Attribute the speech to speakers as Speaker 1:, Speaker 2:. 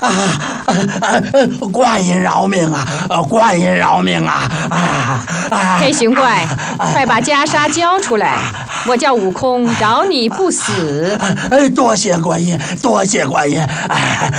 Speaker 1: 观音饶命啊！观音饶命啊！
Speaker 2: 黑熊怪，快把袈裟交出来！我叫悟空，饶你不死。
Speaker 1: 多谢观音，多谢观音。